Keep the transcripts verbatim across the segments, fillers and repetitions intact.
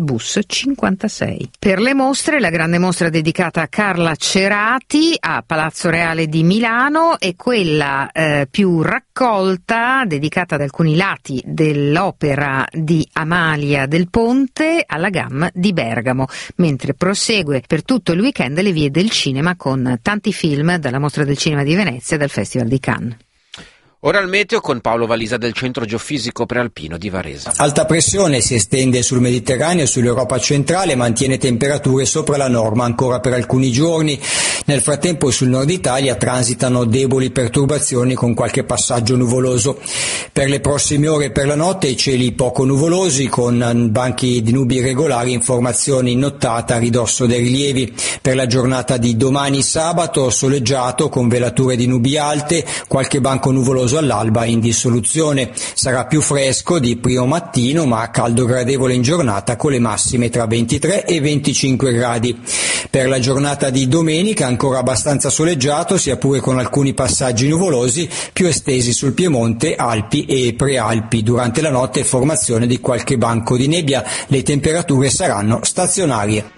bus cinquantasei. Per le mostre, la grande mostra dedicata a Carla Cerati a Palazzo Reale di Milano e quella eh, più raccolta, dedicata ad alcuni lati dell'opera di Amalia Del Ponte alla G A M di Bergamo, mentre prosegue per tutto il weekend le vie del cinema con tanti film dalla Mostra del Cinema di Venezia e dal Festival di Cannes. Ora il meteo con Paolo Valisa del Centro Geofisico Prealpino di Varese. Alta pressione si estende sul Mediterraneo e sull'Europa centrale, mantiene temperature sopra la norma ancora per alcuni giorni. Nel frattempo sul nord Italia transitano deboli perturbazioni con qualche passaggio nuvoloso. Per le prossime ore e per la notte cieli poco nuvolosi con banchi di nubi irregolari in formazione in nottata a ridosso dei rilievi. Per la giornata di domani sabato soleggiato con velature di nubi alte, qualche banco nuvoloso all'alba in dissoluzione. Sarà più fresco di primo mattino ma caldo gradevole in giornata con le massime tra ventitré e venticinque gradi. Per la giornata di domenica ancora abbastanza soleggiato sia pure con alcuni passaggi nuvolosi più estesi sul Piemonte, Alpi e Prealpi. Durante la notte formazione di qualche banco di nebbia, le temperature saranno stazionarie.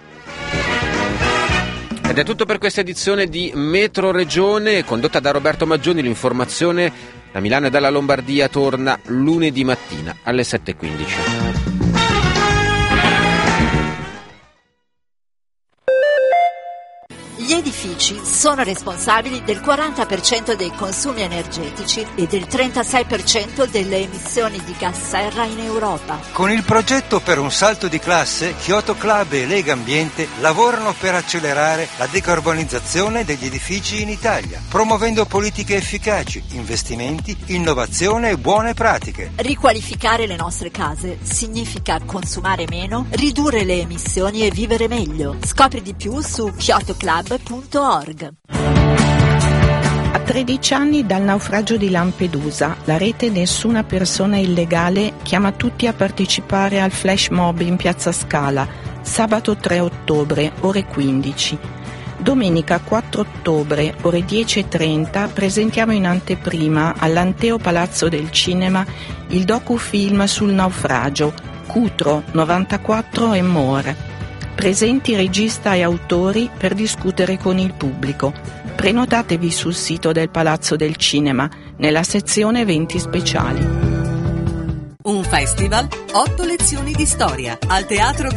Ed è tutto per questa edizione di Metro Regione, condotta da Roberto Maggioni. L'informazione da Milano e dalla Lombardia torna lunedì mattina alle sette e quindici. Gli edifici sono responsabili del quaranta per cento dei consumi energetici e del trentasei per cento delle emissioni di gas serra in Europa. Con il progetto per un salto di classe, Kyoto Club e Lega Ambiente lavorano per accelerare la decarbonizzazione degli edifici in Italia, promuovendo politiche efficaci, investimenti, innovazione e buone pratiche. Riqualificare le nostre case significa consumare meno, ridurre le emissioni e vivere meglio. Scopri di più su kyoto club punto org. A tredici anni dal naufragio di Lampedusa, la rete Nessuna Persona Illegale chiama tutti a partecipare al flash mob in Piazza Scala, sabato tre ottobre, ore quindici. Domenica quattro ottobre, ore dieci e trenta, presentiamo in anteprima all'Anteo Palazzo del Cinema il docufilm sul naufragio, Cutro, novantaquattro e More. Presenti regista e autori per discutere con il pubblico. Prenotatevi sul sito del Palazzo del Cinema, nella sezione eventi speciali. Un festival, otto lezioni di storia al Teatro